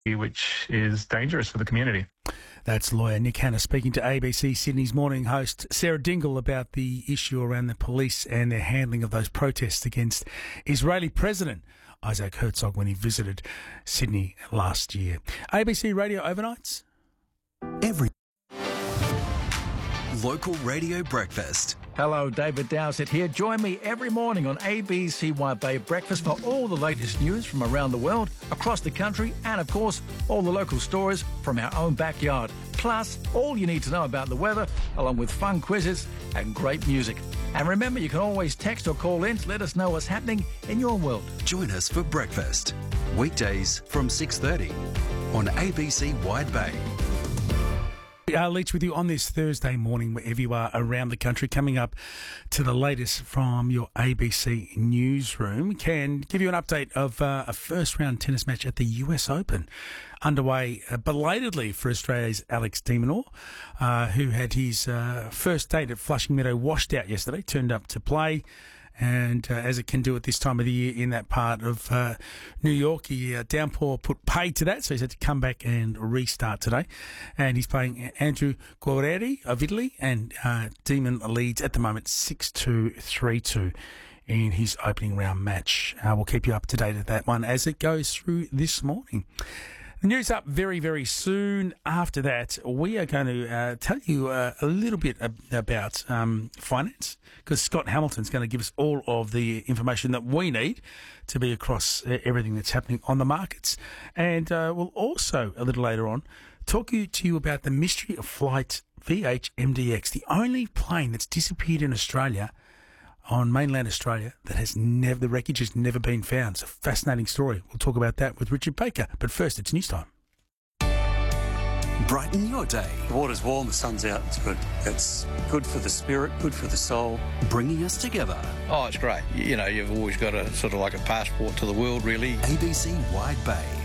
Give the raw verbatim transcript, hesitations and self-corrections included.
which is dangerous for the community. That's lawyer Nick Hanna speaking to A B C Sydney's morning host Sarah Dingle about the issue around the police and their handling of those protests against Israeli President Isaac Herzog when he visited Sydney last year. A B C Radio Overnights. Every local radio breakfast. Hello, David Dowsett here. Join me every morning on A B C White Bay Breakfast for all the latest news from around the world, across the country, and of course, all the local stories from our own backyard. Plus, all you need to know about the weather, along with fun quizzes and great music. And remember, you can always text or call in to let us know what's happening in your world. Join us for breakfast, weekdays from six thirty on A B C Wide Bay. Uh, Leach with you on this Thursday morning, wherever you are around the country, coming up to the latest from your A B C newsroom. Can give you an update of uh, a first round tennis match at the U S Open underway uh, belatedly for Australia's Alex de Minaur, uh, who had his uh, first date at Flushing Meadow washed out yesterday, turned up to play. And uh, as it can do at this time of the year in that part of uh, New York, the uh, downpour put paid to that, so he's had to come back and restart today. And he's playing Andrew Guerrieri of Italy, and uh, Demon leads at the moment six two, three two in his opening round match. Uh, we'll keep you up to date at that one as it goes through this morning. The news up very, very soon. After that, we are going to uh, tell you uh, a little bit ab- about um, finance, because Scott Hamilton's going to give us all of the information that we need to be across uh, everything that's happening on the markets. And uh, we'll also, a little later on, talk you, to you about the mystery of flight V H M D X, the only plane that's disappeared in Australia, on mainland Australia, that has never, the wreckage has never been found. It's a fascinating story. We'll talk about that with Richard Baker. But first, it's news time. Brighten your day. The water's warm, the sun's out, it's good. It's good for the spirit, good for the soul. Bringing us together. Oh, it's great. You know, you've always got a sort of like a passport to the world, really. A B C Wide Bay.